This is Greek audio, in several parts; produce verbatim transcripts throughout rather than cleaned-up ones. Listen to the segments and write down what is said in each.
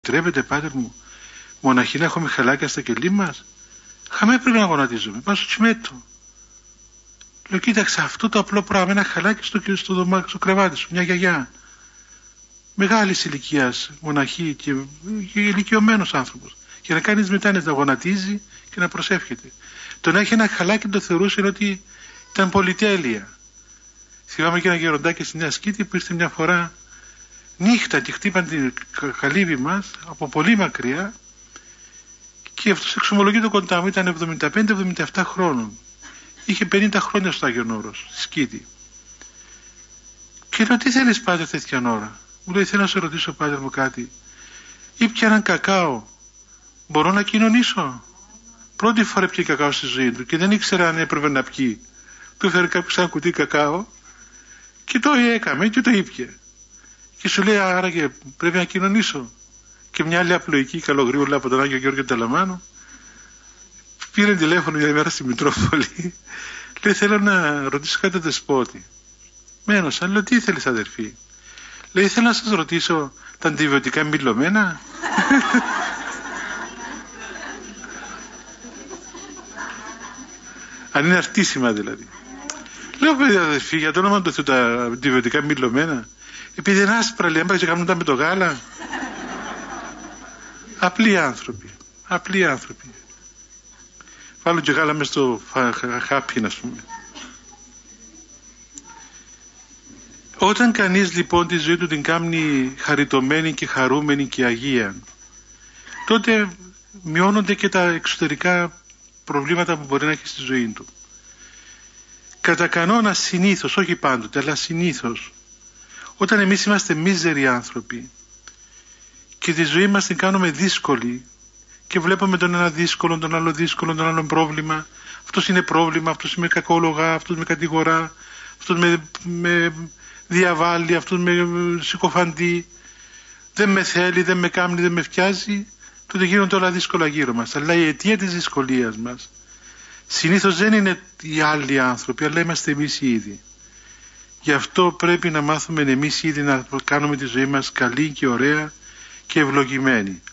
Τρέπετε, πάτερ μου, μοναχοί να έχουμε χαλάκια στα κελί μας? Χαμέ πρέπει να γονατίζουμε, πάω στο τσιμέτο. Λέω, κοίταξε αυτό το απλό πράγμα, ένα χαλάκι στο, στο, δωμά, στο κρεβάτι σου, μια γιαγιά. Μεγάλης ηλικίας, μοναχή και, και ηλικιωμένος άνθρωπος. Για να κάνεις μετά να γονατίζει και να προσεύχεται. Το να έχει ένα χαλάκι το θεωρούσε ότι ήταν πολυτέλεια. Θυμάμαι και ένα γεροντάκι στη Νέα Σκήτη που ήρθε μια φορά νύχτα και χτύπαν την καλύβη μας από πολύ μακριά και αυτός εξομολογεί το κοντά μου, ήταν εβδομήντα πέντε εβδομήντα επτά χρόνων. Είχε πενήντα χρόνια στο Άγιον Όρος, στη Σκήτη. Και λέω, τι θέλεις πάτερ τέτοια ώρα? Μου λέει, θέλω να σε ρωτήσω πάτερ μου κάτι. Ήπια έναν κακάο, μπορώ να κοινωνήσω? Πρώτη φορά πιει κακάο στη ζωή του και δεν ήξερα αν έπρεπε να πιει. Του έφερε κάποιος ένα κουτί κακάο και το έκαμε και το ήπια. Και σου λέει, άραγε πρέπει να κοινωνήσω? Και μια άλλη απλοϊκή καλογρήγορη από τον Άγιο Γιώργο Ταλαμάνο πήρε τηλέφωνο μια ημέρα στη Μητρόπολη. Λέει, θέλω να ρωτήσω κάτι το δεσπότη. Μένωσα, λέω, τι θέλεις αδερφή? Λέει, θέλω να σας ρωτήσω, τα αντιβιωτικά μιλωμένα? Αν είναι αρτήσιμα δηλαδή. Λέω, παιδιά αδερφή, για το όνομα του Θεού τα αντιβιωτικά μιλωμένα? Επειδή είναι άσπρα, λέει, αν πάει και κάνουν τα με το γάλα. Απλοί άνθρωποι. Απλοί άνθρωποι. Βάλουν και γάλα μες στο χάπι, ας πούμε. Όταν κανείς λοιπόν τη ζωή του την κάνει χαριτωμένη και χαρούμενη και αγία, τότε μειώνονται και τα εξωτερικά προβλήματα που μπορεί να έχει στη ζωή του. Κατά κανόνα συνήθως, όχι πάντοτε, αλλά συνήθως, όταν εμείς είμαστε μίζεροι άνθρωποι και τη ζωή μας την κάνουμε δύσκολη και βλέπουμε τον ένα δύσκολο, τον άλλο δύσκολο, τον άλλο πρόβλημα, αυτός είναι πρόβλημα, αυτός με κακόλογα, αυτός με κατηγορά, αυτός με, με διαβάλλει, αυτός με συκοφαντεί, δεν με θέλει, δεν με κάνει, δεν με φτιάζει, τότε γίνονται όλα δύσκολα γύρω μας. Αλλά η αιτία της δυσκολίας μας συνήθως δεν είναι οι άλλοι άνθρωποι, αλλά είμαστε εμείς οι ίδιοι. Γι' αυτό πρέπει να μάθουμε εμείς ήδη να κάνουμε τη ζωή μας καλή και ωραία και ευλογημένη.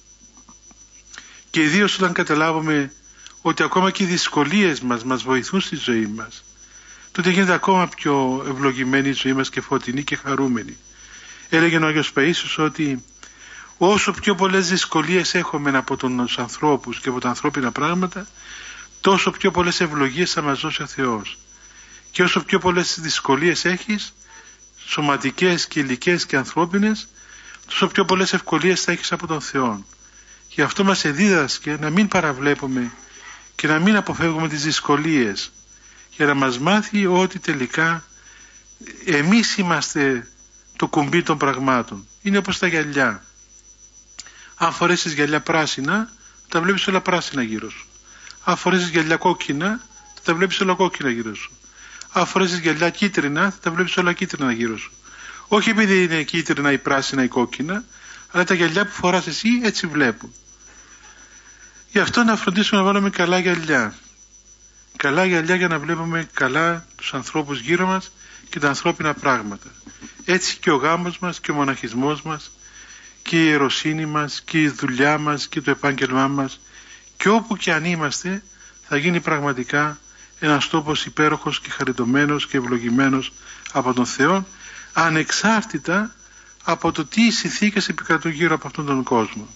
Και ιδίως όταν καταλάβουμε ότι ακόμα και οι δυσκολίες μας μας βοηθούν στη ζωή μας, τότε γίνεται ακόμα πιο ευλογημένη η ζωή μας και φωτεινή και χαρούμενη. Έλεγε ο Άγιος Παΐσιος ότι όσο πιο πολλές δυσκολίες έχουμε από τους ανθρώπους και από τα ανθρώπινα πράγματα, τόσο πιο πολλές ευλογίες θα μας δώσει ο Θεός. Και όσο πιο πολλές δυσκολίες έχεις, σωματικές και υλικές και ανθρώπινες, τόσο πιο πολλές ευκολίες θα έχεις από τον Θεό. Γι' αυτό μας εδίδασκε να μην παραβλέπουμε και να μην αποφεύγουμε τις δυσκολίες, για να μας μάθει ότι τελικά εμείς είμαστε το κουμπί των πραγμάτων. Είναι όπως τα γυαλιά. Αν φορέσεις γυαλιά πράσινα, τα βλέπεις όλα πράσινα γύρω σου. Αν φορέσεις γυαλιά κόκκινα, θα τα βλέπεις όλα κόκκινα γύρω σου. Αν φορέσεις γυαλιά κίτρινα, θα τα βλέπεις όλα κίτρινα γύρω σου. Όχι επειδή είναι κίτρινα ή πράσινα ή κόκκινα, αλλά τα γυαλιά που φοράς εσύ έτσι βλέπουν. Γι' αυτό να φροντίσουμε να βάλουμε καλά γυαλιά. Καλά γυαλιά για να βλέπουμε καλά τους ανθρώπους γύρω μας και τα ανθρώπινα πράγματα. Έτσι και ο γάμος μας και ο μοναχισμός μας και η ιεροσύνη μας και η δουλειά μας και το επάγγελμά μας και όπου και αν είμαστε θα γίνει πραγματικά ένας τόπος υπέροχος και χαριτωμένος και ευλογημένος από τον Θεό, ανεξάρτητα από το τι συνθήκες επικρατούν γύρω από αυτόν τον κόσμο.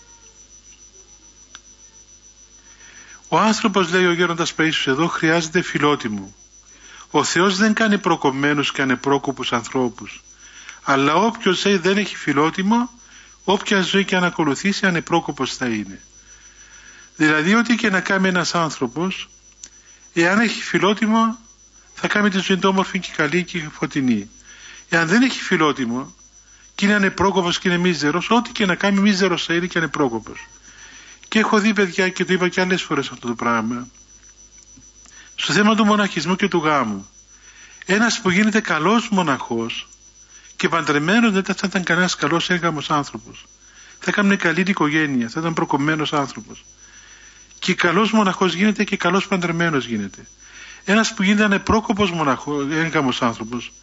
Ο άνθρωπος, λέει ο Γέροντας Παΐσιος εδώ, χρειάζεται φιλότιμο. Ο Θεός δεν κάνει προκομμένους και ανεπρόκοπους ανθρώπους, αλλά όποιος δεν έχει φιλότιμο, όποια ζωή και αν ακολουθήσει, ανεπρόκοπος θα είναι. Δηλαδή ό,τι και να κάνει ένας άνθρωπος, εάν έχει φιλότιμο θα κάνει τη ζωή του όμορφη και καλή και φωτεινή. Εάν δεν έχει φιλότιμο και είναι ανεπρόκοπος και είναι μίζερος, ό,τι και να κάνει μίζερος θα είναι και ανεπρόκοπος. Και έχω δει, παιδιά, και το είπα και άλλες φορές αυτό το πράγμα, στο θέμα του μοναχισμού και του γάμου. Ένας που γίνεται καλός μοναχός και παντρεμένος δεν θα ήταν κανένας καλός έγαμος άνθρωπος. Θα έκανε μια καλή οικογένεια, θα ήταν προκομμένος άνθρωπος. Και καλός μοναχός γίνεται και καλός παντρεμένος γίνεται. Ένας που γίνεται ανεπρόκοπος μοναχός, έγαμος άνθρωπος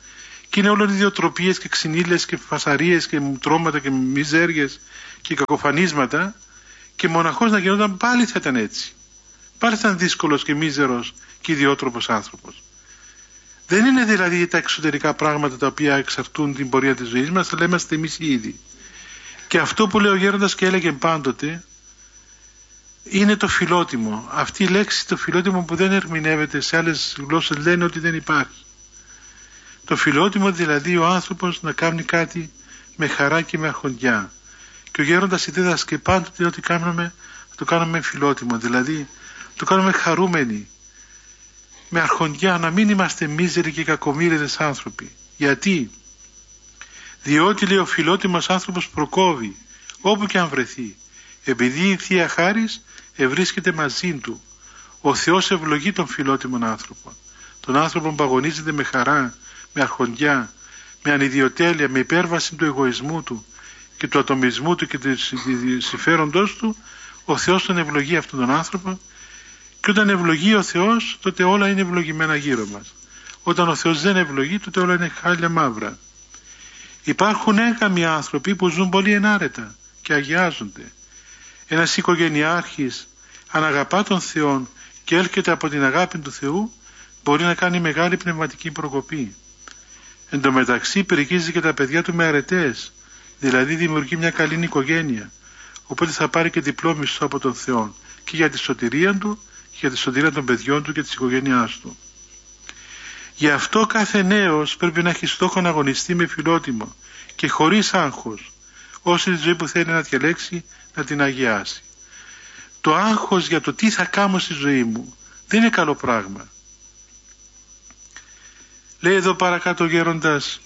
Και είναι όλο ιδιοτροπίες και ξυνήλες και φασαρίες και τρώματα και μιζέριες και κακοφανίσματα, και μοναχός να γινόταν πάλι θα ήταν έτσι. Πάλι θα ήταν δύσκολος και μίζερος και ιδιότροπος άνθρωπος. Δεν είναι δηλαδή τα εξωτερικά πράγματα τα οποία εξαρτούν την πορεία της ζωής μας, αλλά είμαστε εμείς οι ίδιοι. Και αυτό που λέει ο Γέροντας και έλεγε πάντοτε είναι το φιλότιμο. Αυτή η λέξη, το φιλότιμο, που δεν ερμηνεύεται σε άλλες γλώσσες, λένε ότι δεν υπάρχει. Το φιλότιμο δηλαδή ο άνθρωπος να κάνει κάτι με χαρά και με αρχοντιά. Και ο Γέροντας δίδασκε πάντοτε ότι κάνουμε, το κάνουμε φιλότιμο, δηλαδή το κάνουμε χαρούμενοι, με αρχοντιά, να μην είμαστε μίζεροι και κακομοίριδες άνθρωποι. Γιατί? Διότι, λέει, ο φιλότιμος άνθρωπος προκόβει όπου και αν βρεθεί, επειδή η Θεία Χάρις ευρίσκεται μαζί του. Ο Θεός ευλογεί τον φιλότιμον άνθρωπο, τον άνθρωπο που αγωνίζεται με χαρά, με αρχοντιά, με ανιδιοτέλεια, με υπέρβαση του εγωισμού του και του ατομισμού του και του συμφέροντος του. Ο Θεός τον ευλογεί αυτόν τον άνθρωπο, και όταν ευλογεί ο Θεός, τότε όλα είναι ευλογημένα γύρω μας. Όταν ο Θεός δεν ευλογεί, τότε όλα είναι χάλια μαύρα. Υπάρχουν έκαμοι άνθρωποι που ζουν πολύ ενάρετα και αγιάζονται. Ένας οικογενειάρχης, αν αγαπά τον Θεό και έρχεται από την αγάπη του Θεού, μπορεί να κάνει μεγάλη πνευματική προκοπή. Εν τω μεταξύ περιχύζει και τα παιδιά του με αρετές, δηλαδή δημιουργεί μια καλή οικογένεια, οπότε θα πάρει και διπλό μισθό από τον Θεό και για τη σωτηρία του και για τη σωτηρία των παιδιών του και της οικογένειάς του. Γι' αυτό κάθε νέος πρέπει να έχει στόχο να αγωνιστεί με φιλότιμο και χωρίς άγχος, ώστε τη ζωή που θέλει να διαλέξει να την αγιάσει. Το άγχος για το τι θα κάνω στη ζωή μου δεν είναι καλό πράγμα. Λέει εδώ παρακάτω ο Γέροντας,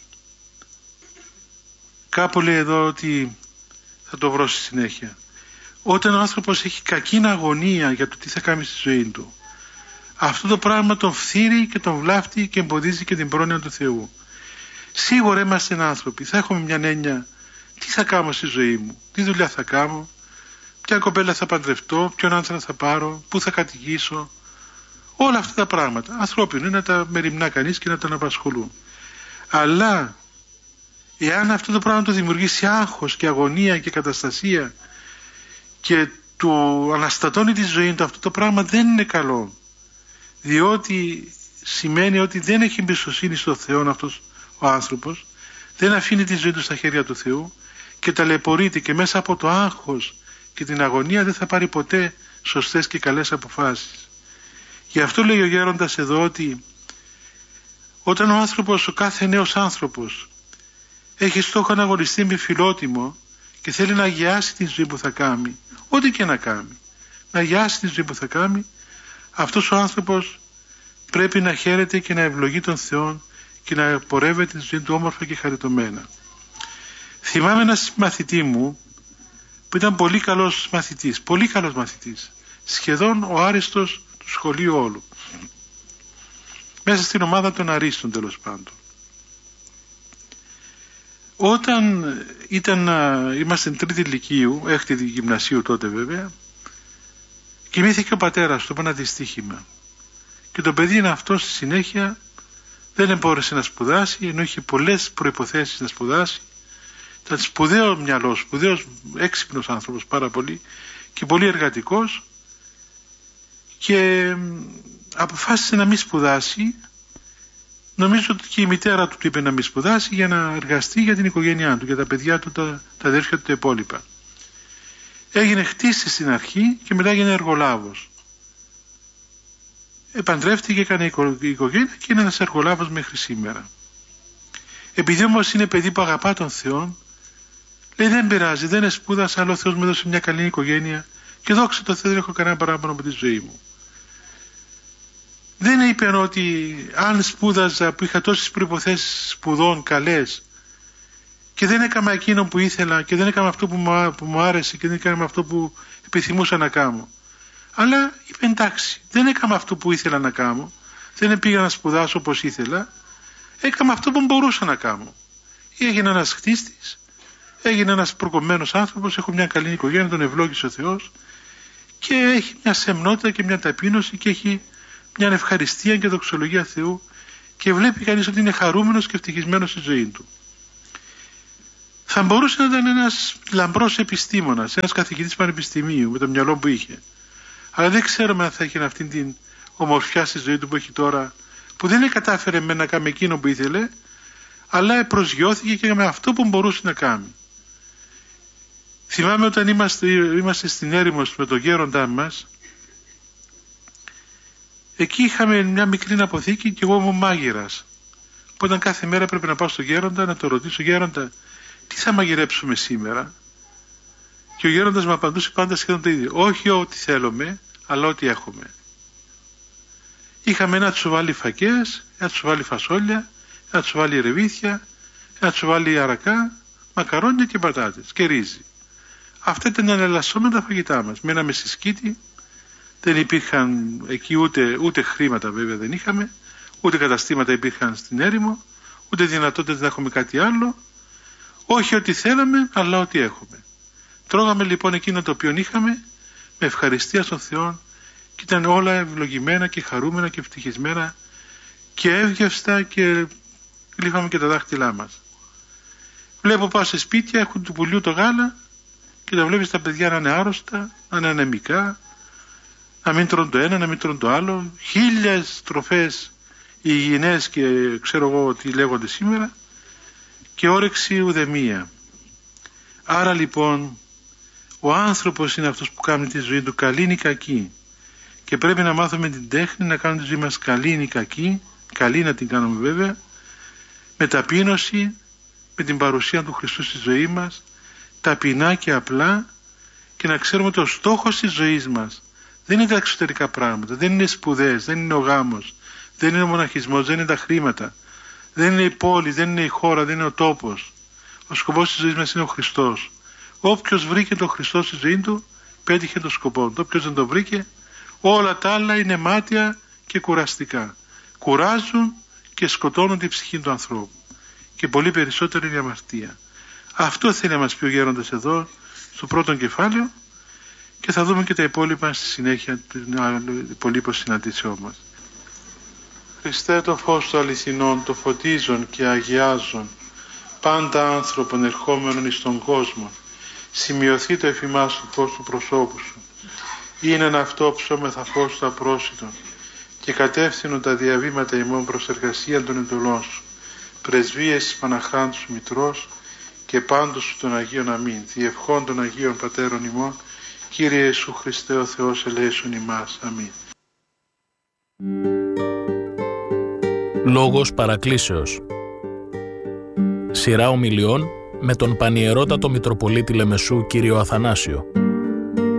κάπου λέει εδώ ότι θα το βρω στη συνέχεια, όταν ο άνθρωπος έχει κακή αγωνία για το τι θα κάνει στη ζωή του, αυτό το πράγμα τον φθείρει και τον βλάφτει και εμποδίζει και την πρόνοια του Θεού. Σίγουρα είμαστε άνθρωποι, θα έχουμε μια έννοια, τι θα κάνω στη ζωή μου, τι δουλειά θα κάνω, ποια κοπέλα θα παντρευτώ, ποιον άντρα θα πάρω, πού θα κατοικήσω. Όλα αυτά τα πράγματα ανθρώπινο είναι να τα μεριμνά κανείς και να τον απασχολούν. Αλλά εάν αυτό το πράγμα το δημιουργήσει άγχος και αγωνία και καταστασία και του αναστατώνει τη ζωή του, αυτό το πράγμα δεν είναι καλό, διότι σημαίνει ότι δεν έχει εμπιστοσύνη στο Θεό αυτός ο άνθρωπος, δεν αφήνει τη ζωή του στα χέρια του Θεού και ταλαιπωρείται, και μέσα από το άγχος και την αγωνία δεν θα πάρει ποτέ σωστές και καλές αποφάσεις. Γι' αυτό λέει ο Γέροντας εδώ ότι όταν ο άνθρωπος, ο κάθε νέος άνθρωπος έχει στόχο να αγωνιστεί με φιλότιμο και θέλει να αγιάσει τη ζωή που θα κάνει, ό,τι και να κάνει, να αγιάσει τη ζωή που θα κάνει, αυτός ο άνθρωπος πρέπει να χαίρεται και να ευλογεί τον Θεό και να πορεύεται τη ζωή του όμορφα και χαριτωμένα. Θυμάμαι ένα μαθητή μου που ήταν πολύ καλός μαθητής, πολύ καλός μαθητής, σχεδόν ο άριστος του σχολείου όλου, μέσα στην ομάδα των αρίστων τέλος πάντων. Όταν ήταν, είμαστε στην τρίτη λυκείου, έκτη γυμνασίου τότε βέβαια, κοιμήθηκε ο πατέρας του από ένα δυστύχημα και το παιδί αυτό στη συνέχεια δεν μπόρεσε να σπουδάσει, ενώ είχε πολλές προϋποθέσεις να σπουδάσει. Ήταν σπουδαίο μυαλό, σπουδαίος έξυπνος άνθρωπος πάρα πολύ και πολύ εργατικός, και αποφάσισε να μην σπουδάσει. Νομίζω ότι και η μητέρα του είπε να μην σπουδάσει για να εργαστεί για την οικογένειά του, για τα παιδιά του, τα, τα αδέρφια του, τα υπόλοιπα. Έγινε χτίστη στην αρχή και μετά έγινε εργολάβος. Επαντρεύτηκε, έκανε οικογένεια και είναι ένας εργολάβος μέχρι σήμερα. Επειδή όμως είναι παιδί που αγαπά τον Θεό, λέει δεν πειράζει, δεν σπούδασα, αλλά ο Θεός μου έδωσε μια καλή οικογένεια και δόξα τω Θεώ, δεν έχω κανένα παράπονο από τη ζωή μου. Δεν είπε ότι αν σπούδαζα, που είχα τόσες προϋποθέσεις σπουδών καλές και δεν έκανα εκείνο που ήθελα και δεν έκανα αυτό που μου, που μου άρεσε και δεν έκανα αυτό που επιθυμούσα να κάνω. Αλλά είπε εντάξει, δεν έκανα αυτό που ήθελα να κάνω, δεν πήγα να σπουδάσω όπως ήθελα, έκανα αυτό που μπορούσα να κάνω. Έγινε ένας χτίστης, έγινε ένας προκομμένος άνθρωπος, έχω μια καλή οικογένεια, τον ευλόγησε ο Θεός και έχει μια σεμνότητα και μια ταπείνωση και έχει μια ευχαριστία και δοξολογία Θεού και βλέπει κανείς ότι είναι χαρούμενος και ευτυχισμένος στη ζωή του. Θα μπορούσε να ήταν ένας λαμπρός επιστήμονας, ένας καθηγητής πανεπιστημίου με το μυαλό που είχε. Αλλά δεν ξέρουμε αν θα είχε αυτή την ομορφιά στη ζωή του που έχει τώρα, που δεν κατάφερε με να κάνει εκείνο που ήθελε, αλλά προσγειώθηκε και με αυτό που μπορούσε να κάνει. Θυμάμαι όταν είμαστε, είμαστε στην έρημο με τον γέροντά μας, εκεί είχαμε μια μικρή αποθήκη και εγώ ήμουν μάγειρας. Οπότε κάθε μέρα πρέπει να πάω στον γέροντα να το ρωτήσω, γέροντα, τι θα μαγειρέψουμε σήμερα? Και ο γέροντας μου απαντούσε πάντα σχεδόν το ίδιο. Όχι ό,τι θέλουμε, αλλά ό,τι έχουμε. Είχαμε ένα τσουβάλι φακές, ένα τσουβάλι φασόλια, ένα τσουβάλι ρεβίθια, ένα τσουβάλι αρακά, μακαρόνια και πατάτες και ρύζι. Αυτά ήταν εναλλασσόμενα τα φαγητά μας. Μέναμε στη σκήτη, δεν υπήρχαν εκεί ούτε, ούτε χρήματα βέβαια δεν είχαμε, ούτε καταστήματα υπήρχαν στην έρημο, ούτε δυνατότητες να έχουμε κάτι άλλο. Όχι ό,τι θέλαμε, αλλά ό,τι έχουμε. Τρώγαμε λοιπόν εκείνο το οποίο είχαμε με ευχαριστία στον Θεό και ήταν όλα ευλογημένα και χαρούμενα και ευτυχισμένα και εύγευστα και λύφαμε και τα δάχτυλά μας. Βλέπω πάω σε σπίτια, έχουν του πουλιού το γάλα και τα βλέπεις τα παιδιά να είναι άρρωστα, να είναι ανεμικά, να μην τρώνε το ένα, να μην τρώνε το άλλο. Χίλιες τροφές υγιεινές και ξέρω εγώ τι λέγονται σήμερα και όρεξη ουδεμία. Άρα λοιπόν ο άνθρωπος είναι αυτός που κάνει τη ζωή του καλή ή κακή και πρέπει να μάθουμε την τέχνη να κάνουμε τη ζωή μας καλή ή κακή, καλή να την κάνουμε βέβαια, με ταπείνωση, με την παρουσία του Χριστού στη ζωή μας, ταπεινά και απλά, και να ξέρουμε ότι ο στόχος της ζωής μας δεν είναι τα εξωτερικά πράγματα, δεν είναι σπουδές, δεν είναι ο γάμος, δεν είναι ο μοναχισμός, δεν είναι τα χρήματα, δεν είναι η πόλη, δεν είναι η χώρα, δεν είναι ο τόπος. Ο σκοπός της ζωής μας είναι ο Χριστός. Όποιος βρήκε τον Χριστό στη ζωή του, πέτυχε τον σκοπό του. Όποιος δεν τον βρήκε, όλα τα άλλα είναι μάτια και κουραστικά. Κουράζουν και σκοτώνουν την ψυχή του ανθρώπου. Και πολύ περισσότερο είναι η αμαρτία. Αυτό θέλει να μας πει ο γέροντας εδώ, στο πρώτο κεφάλαιο, και θα δούμε και τα υπόλοιπα στη συνέχεια του υπολείπου συναντήσεών μας. Χριστέ, το φως του αληθινών, το φωτίζον και αγιάζον πάντα άνθρωπον ερχόμενον εις τον κόσμο, σημειωθεί το εφημάς του φως του προσώπου σου. Είναι ένα αυτό ψώμεθα φως του απρόσιτον και κατεύθυνον τα διαβήματα ημών προς εργασία των εντολών σου, πρεσβείες της Παναχράντου σου Μητρός και πάντως σου των Αγίων αμήν, διευχών των Αγίων Πατέρων ημών, Κύριε Ιησού Χριστέ ο Θεός ελέησον ημάς. Αμήν. Λόγος παρακλήσεως. Σειρά ομιλιών με τον Πανιερότατο Μητροπολίτη Λεμεσού κύριο Αθανάσιο.